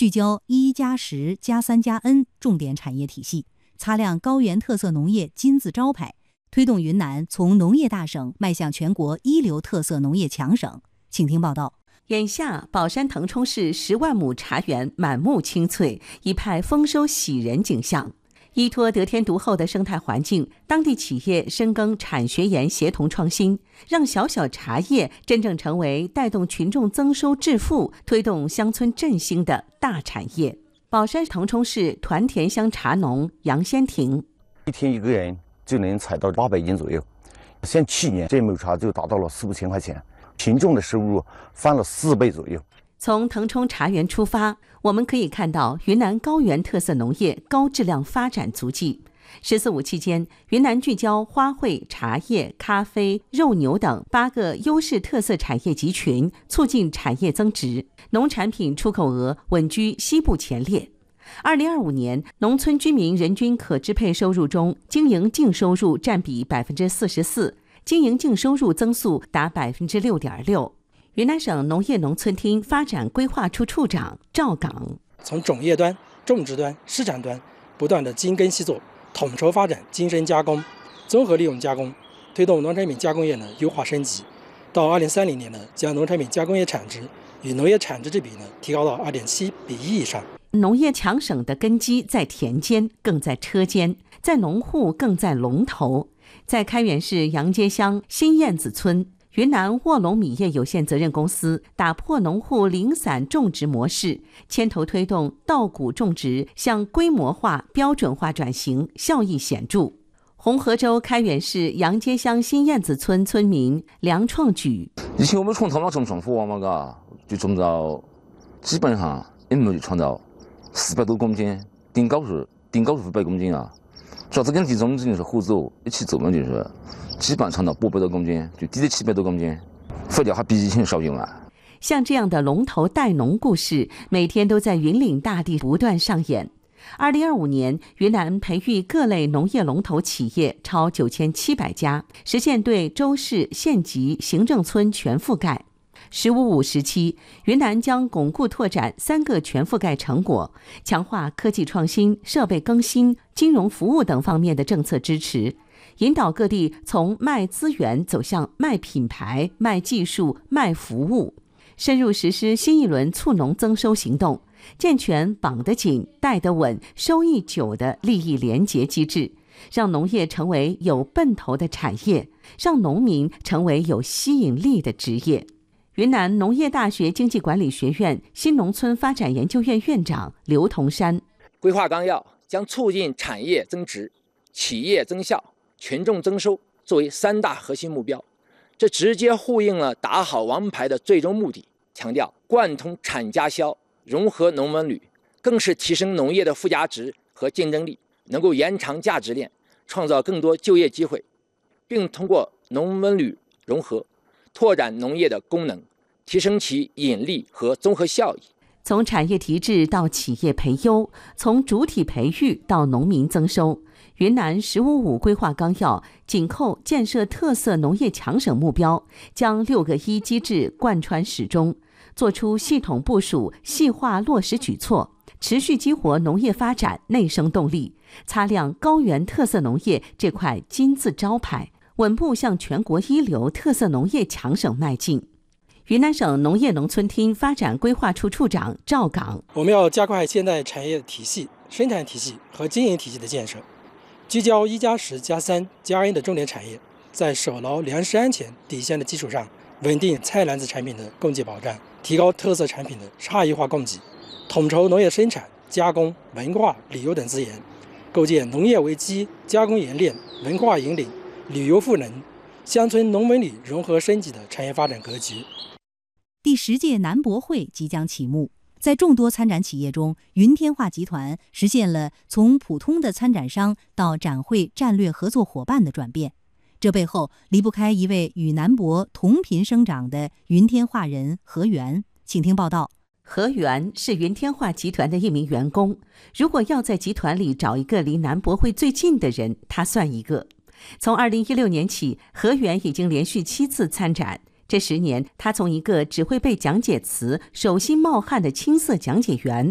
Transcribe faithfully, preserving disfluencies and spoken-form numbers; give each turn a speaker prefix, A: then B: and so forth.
A: 聚焦一加十加三加 N 重点产业体系，擦亮高原特色农业金字招牌，推动云南从农业大省迈向全国一流特色农业强省。请听报道。
B: 眼下，宝山腾冲市十万亩茶园满目青翠，一派丰收喜人景象。依托得天独厚的生态环境，当地企业深耕产学研协同创新，让小小茶叶真正成为带动群众增收致富、推动乡村振兴的大产业。宝山腾冲市团田乡茶农杨先庭，
C: 一天一个人就能采到八百斤左右，像去年这亩茶就达到了四五千块钱，群众的收入翻了四倍左右。
B: 从腾冲茶园出发，我们可以看到云南高原特色农业高质量发展足迹。十四五期间，云南聚焦花卉、茶叶、咖啡、肉牛等八个优势特色产业集群，促进产业增值，农产品出口额稳居西部前列。二零二五年，农村居民人均可支配收入中，经营净收入占比百分之四十四，经营净收入增速达百分之六点六。云南省农业农村厅发展规划处处长赵岗，
D: 从种业端、种植端、市场端不断的精耕细作，统筹发展精深加工、综合利用加工，推动农产品加工业呢优化升级。到二零三零年呢，将农产品加工业产值与农业产值之比呢提高到二点七比一以上。
B: 农业强省的根基在田间，更在车间，在农户，更在龙头。在开原市杨街乡新燕子村，云南卧龙米业有限责任公司打破农户零散种植模式，牵头推动稻谷种植向规模化、标准化转型，效益显著。红河州开原市杨街乡新燕子村村民梁创举，
E: 以前我们从头往种种货嘛，嘎，就种到基本上一亩就创造四百多公斤，顶高是顶高是五百公斤啊。主要是跟地种子就是合作一起做嘛，就是基本上到八百多公斤，就低的七百多公斤，肥料还比以前少用啊。
B: 像这样的龙头带农故事，每天都在云岭大地不断上演。二零二五年，云南培育各类农业龙头企业超九千七百家，实现对州市、县级、行政村全覆盖。十五五时期，云南将巩固拓展三个全覆盖成果，强化科技创新、设备更新、金融服务等方面的政策支持，引导各地从卖资源走向卖品牌、卖技术、卖服务，深入实施新一轮促农增收行动，健全绑得紧、带得稳、收益久的利益联结机制，让农业成为有奔头的产业，让农民成为有吸引力的职业。云南农业大学经济管理学院新农村发展研究院院长刘同山，
F: 规划纲要将促进产业增值、企业增效、群众增收作为三大核心目标，这直接呼应了打好王牌的最终目的，强调贯通产加销，融合农文旅，更是提升农业的附加值和竞争力，能够延长价值链，创造更多就业机会，并通过农文旅融合拓展农业的功能，提升其引力和综合效益。
B: 从产业提质到企业培优，从主体培育到农民增收，云南“十五五”规划纲要紧扣建设特色农业强省目标，将六个一机制贯穿始终，做出系统部署、细化落实举措，持续激活农业发展内生动力，擦亮高原特色农业这块金字招牌，稳步向全国一流特色农业强省迈进。云南省农业农村厅发展规划处处长赵岗，
D: 我们要加快现代产业体系、生产体系和经营体系的建设，聚焦一加十加三加 N 的重点产业，在守牢粮食安全底线的基础上，稳定菜篮子产品的供给保障，提高特色产品的差异化供给，统筹农业生产、加工、文化、旅游等资源，构建农业为基、加工冶炼、文化引领、旅游赋能、乡村农文旅融合升级的产业发展格局。
A: 第十届南博会即将启幕，在众多参展企业中，云天化集团实现了从普通的参展商到展会战略合作伙伴的转变。这背后离不开一位与南博同频生长的云天化人何源。请听报道。
B: 何源是云天化集团的一名员工，如果要在集团里找一个离南博会最近的人，他算一个。从二零一六年起，何源已经连续七次参展。这十年，他从一个只会背讲解词、手心冒汗的青涩讲解员，